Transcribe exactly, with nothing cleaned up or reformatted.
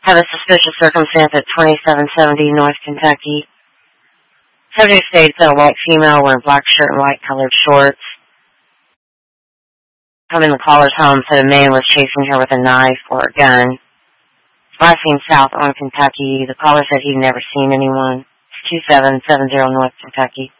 Have a suspicious circumstance at twenty-seven seventy North Kentucky. Subject states that a white female wearing black shirt and white colored shorts come in the caller's home, said a man was chasing her with a knife or a gun. Last seen south on Kentucky. The caller said he'd never seen anyone. two seven seven zero North Kentucky.